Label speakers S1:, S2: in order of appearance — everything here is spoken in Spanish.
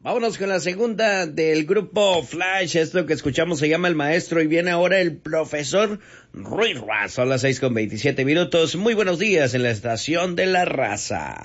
S1: Vámonos con la segunda del grupo Flash. Esto que escuchamos se llama El Maestro y viene ahora el profesor Ruiz Razo. Son las 6:27. Muy buenos días en la estación de la raza.